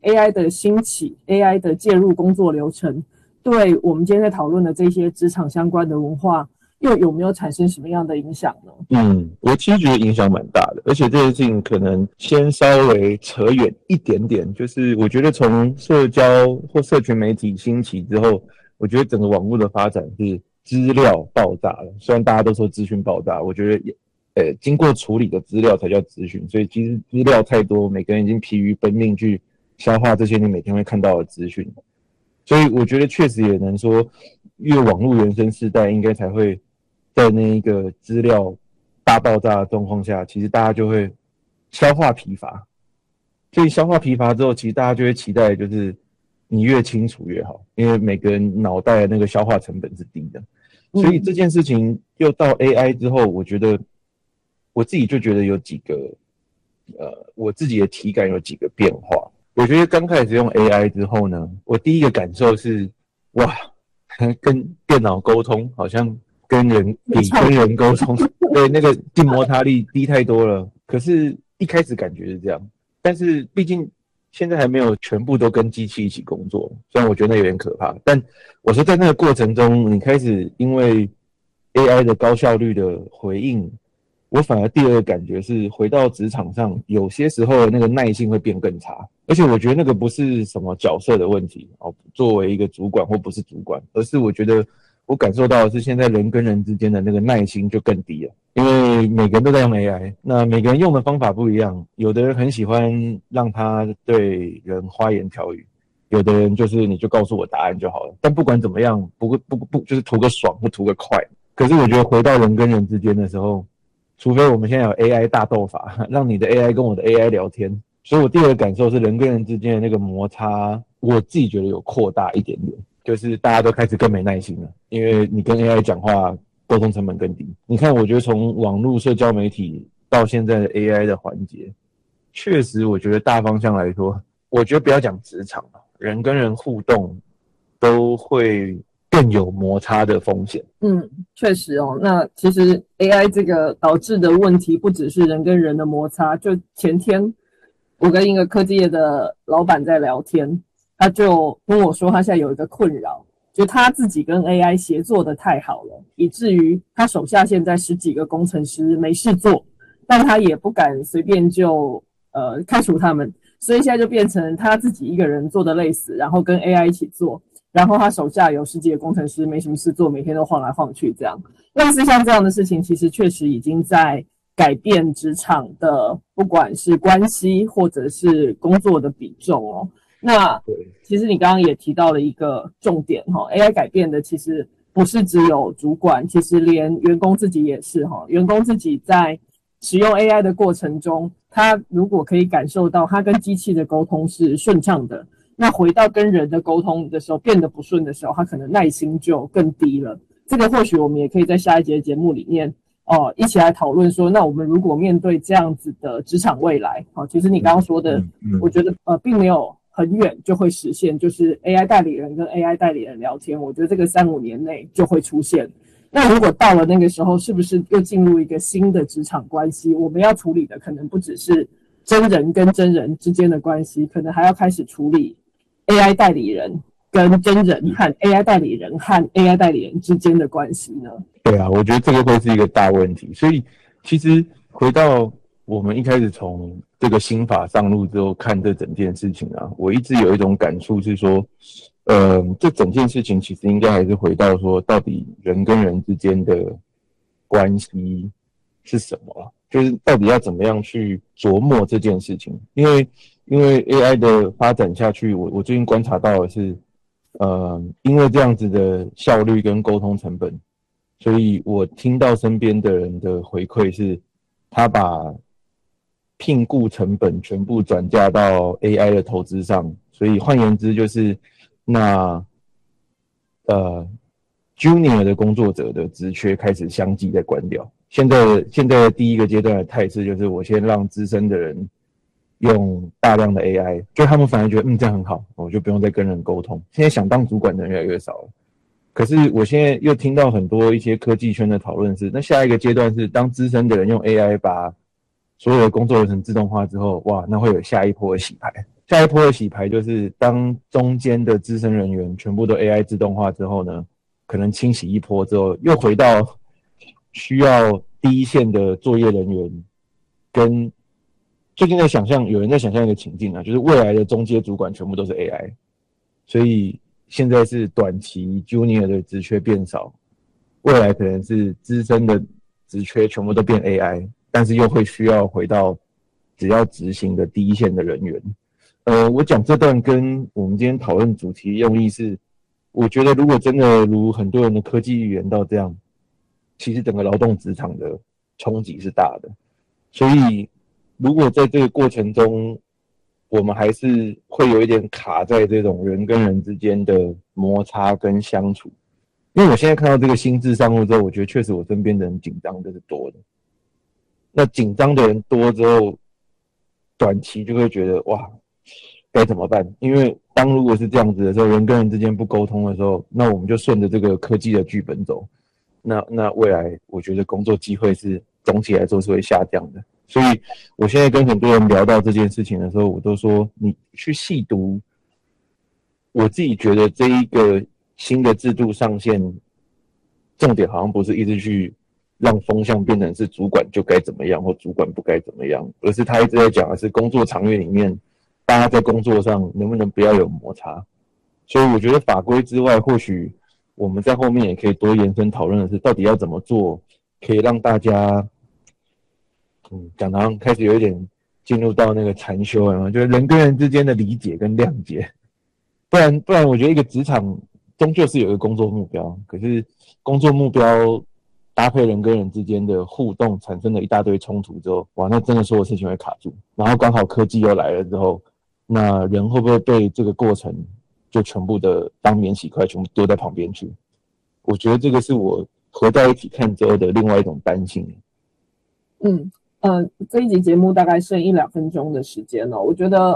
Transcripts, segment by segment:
AI 的兴起 AI 的介入工作流程对我们今天在讨论的这些职场相关的文化又有没有产生什么样的影响呢？ 我其实觉得影响蛮大的，而且这件事情可能先稍微扯远一点点，就是我觉得从社交或社群媒体兴起之后，我觉得整个网络的发展是资料爆炸了。虽然大家都说资讯爆炸，我觉得经过处理的资料才叫资讯，所以其实资料太多，每个人已经疲于奔命去消化这些你每天会看到的资讯。所以我觉得确实也能说，越网络原生世代应该才会在那一个资料大爆炸的状况下，其实大家就会消化疲乏。所以消化疲乏之后，其实大家就会期待就是你越清楚越好，因为每个人脑袋的那个消化成本是低的。所以这件事情又到 AI 之后，我觉得我自己就觉得有几个我自己的体感有几个变化。我觉得刚开始用 AI 之后呢，我第一个感受是，哇，跟电脑沟通好像比跟人沟通，对，那个静摩擦力低太多了。可是一开始感觉是这样，但是毕竟现在还没有全部都跟机器一起工作，虽然我觉得那有点可怕，但我说在那个过程中，你开始因为 AI 的高效率的回应，我反而第二个感觉是回到职场上，有些时候的那个耐性会变更差。而且我觉得那个不是什么角色的问题哦，作为一个主管或不是主管，而是我觉得我感受到的是现在人跟人之间的那个耐心就更低了。因为每个人都在用 AI， 那每个人用的方法不一样，有的人很喜欢让他对人花言巧语，有的人就是你就告诉我答案就好了。但不管怎么样，不就是图个爽或图个快。可是我觉得回到人跟人之间的时候，除非我们现在有 AI 大斗法，让你的 AI 跟我的 AI 聊天，所以我第二个感受是人跟人之间的那个摩擦，我自己觉得有扩大一点点，就是大家都开始更没耐心了，因为你跟 AI 讲话，沟通成本更低。你看，我觉得从网络社交媒体到现在的 AI 的环节，确实我觉得大方向来说，我觉得不要讲职场了，人跟人互动都会更有摩擦的风险。 确实哦。那其实 AI 这个导致的问题不只是人跟人的摩擦，就前天我跟一个科技业的老板在聊天，他就跟我说他现在有一个困扰，就他自己跟 AI 协作的太好了，以至于他手下现在10几个工程师没事做，但他也不敢随便就开除他们，所以现在就变成他自己一个人做的累死，然后跟 AI 一起做，然后他手下有10几个工程师没什么事做，每天都晃来晃去这样。类似像这样的事情，其实确实已经在改变职场的不管是关系或者是工作的比重哦。那其实你刚刚也提到了一个重点，AI 改变的其实不是只有主管，其实连员工自己也是员工自己在使用 AI 的过程中，他如果可以感受到他跟机器的沟通是顺畅的，那回到跟人的沟通的时候变得不顺的时候，他可能耐心就更低了。这个或许我们也可以在下一节节目里面一起来讨论说，那我们如果面对这样子的职场未来，其实你刚刚说的，我觉得并没有很远就会实现，就是 AI 代理人跟 AI 代理人聊天，我觉得这个3-5年内就会出现。那如果到了那个时候，是不是又进入一个新的职场关系？我们要处理的可能不只是真人跟真人之间的关系，可能还要开始处理 AI 代理人跟真人和 AI 代理人和 AI 代理人之间的关系呢？ 对啊，我觉得这个会是一个大问题。所以其实回到我们一开始从这个新法上路之后看这整件事情啊，我一直有一种感触是说，这整件事情其实应该还是回到说，到底人跟人之间的关系是什么？就是到底要怎么样去琢磨这件事情？因为 AI 的发展下去，我最近观察到的是，因为这样子的效率跟沟通成本，所以我听到身边的人的回馈是，他把聘雇成本全部转嫁到 AI 的投资上，所以换言之就是那junior 的工作者的职缺开始相继在关掉。现在的第一个阶段的态势就是我先让资深的人用大量的 AI， 就他们反而觉得这样很好，我就不用再跟人沟通。现在想当主管的人越来越少了。可是我现在又听到很多一些科技圈的讨论是，那下一个阶段是当资深的人用 AI 把所有的工作流程自动化之后，哇，那会有下一波的洗牌。 下一波的洗牌就是当中间的资深人员全部都 AI 自动化之后呢，可能清洗一波之后，又回到需要第一线的作业人员跟最近在想象，有人在想象一个情境啊，就是未来的中阶主管全部都是 AI， 所以现在是短期 Junior 的职缺变少，未来可能是资深的职缺全部都变 AI， 但是又会需要回到只要执行的第一线的人员。我讲这段跟我们今天讨论主题用意是，我觉得如果真的如很多人的科技预言到这样，其实整个劳动职场的冲击是大的。所以如果在这个过程中，我们还是会有一点卡在这种人跟人之间的摩擦跟相处。因为我现在看到这个新制上路之后，我觉得确实我身边的人紧张的是多的。那紧张的人多之后，短期就会觉得哇，该怎么办？因为如果是这样子的时候，人跟人之间不沟通的时候，那我们就顺着这个科技的剧本走。那未来我觉得工作机会是总体来说是会下降的。所以我现在跟很多人聊到这件事情的时候，我都说你去细读。我自己觉得这一个新的制度上线，重点好像不是一直去让风向变成是主管就该怎么样或主管不该怎么样，而是他一直在讲的是工作场域里面大家在工作上能不能不要有摩擦。所以我觉得法规之外，或许我们在后面也可以多延伸讨论的是，到底要怎么做可以让大家讲到开始有一点进入到那个禅修了嘛，就是人跟人之间的理解跟谅解。不然我觉得一个职场终究是有一个工作目标，可是工作目标搭配人跟人之间的互动产生了一大堆冲突之后，哇，那真的所有事情会卡住。然后刚好科技又来了之后，那人会不会被这个过程就全部的当免洗块全部丢在旁边去？我觉得这个是我合在一起看之后的另外一种担心。 这一集节目大概剩1-2分钟的时间我觉得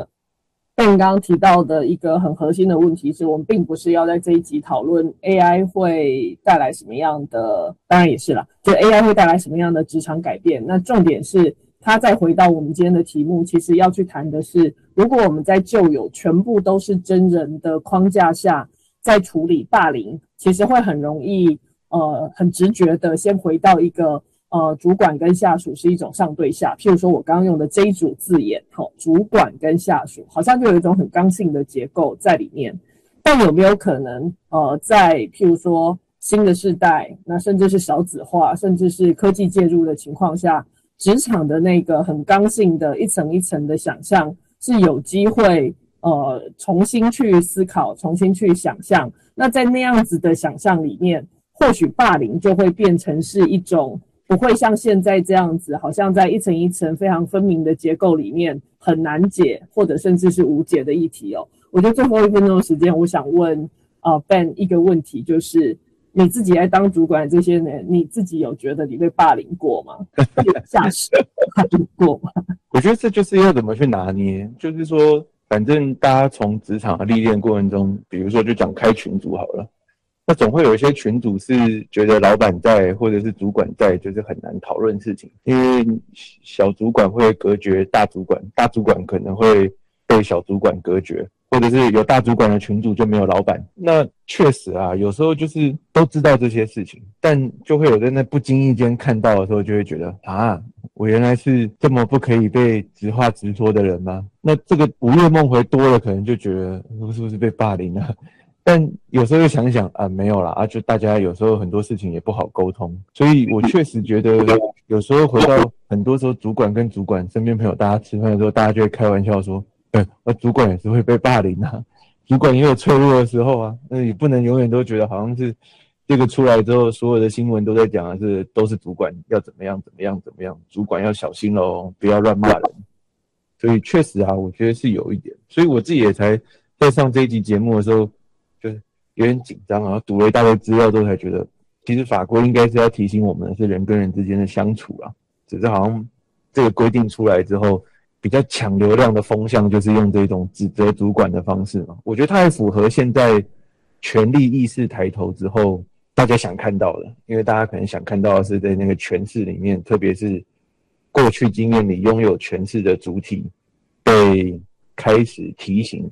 Ben 刚刚提到的一个很核心的问题是，我们并不是要在这一集讨论 AI 会带来什么样的，当然也是啦，就 AI 会带来什么样的职场改变。那重点是，它再回到我们今天的题目，其实要去谈的是，如果我们在旧有全部都是真人的框架下，在处理霸凌，其实会很容易很直觉的先回到一个主管跟下属是一种上对下，譬如说我刚刚用的这一组字眼，主管跟下属好像就有一种很刚性的结构在里面。但有没有可能在譬如说新的世代，那甚至是少子化，甚至是科技介入的情况下，职场的那个很刚性的一层一层的想象是有机会重新去思考，重新去想象。那在那样子的想象里面，或许霸凌就会变成是一种不会像现在这样子，好像在一层一层非常分明的结构里面很难解，或者甚至是无解的议题我觉得最后1分钟的时间，我想问Ben 一个问题，就是你自己在当主管这些年，你自己有觉得你被霸凌过吗？有下属霸凌过吗？ 我觉得这就是要怎么去拿捏，就是说，反正大家从职场的历练过程中，比如说就讲开群组好了。那总会有一些群组是觉得老板在或者是主管在，就是很难讨论事情，因为小主管会隔绝大主管，大主管可能会被小主管隔绝，或者是有大主管的群组就没有老板。那确实啊，有时候就是都知道这些事情，但就会有在那不经意间看到的时候，就会觉得我原来是这么不可以被直话直说的人吗？那这个午夜梦回多了，可能就觉得是不是被霸凌了？但有时候又想想没有啦就大家有时候很多事情也不好沟通，所以我确实觉得有时候回到很多时候主管跟主管身边朋友大家吃饭的时候，大家就会开玩笑说主管也是会被霸凌主管也有脆弱的时候那也不能永远都觉得好像是这个出来之后所有的新闻都在讲的是都是主管要怎么样怎么样怎么样，主管要小心不要乱骂人。所以确实我觉得是有一点，所以我自己也才在上这一集节目的时候就是有点紧张，然后读了一大堆资料之后才觉得，其实法规应该是要提醒我们的是人跟人之间的相处只是好像这个规定出来之后，比较抢流量的风向就是用这种指责主管的方式嘛。我觉得它也符合现在权力意识抬头之后大家想看到的，因为大家可能想看到的是在那个权势里面，特别是过去经验里拥有权势的主体被开始提醒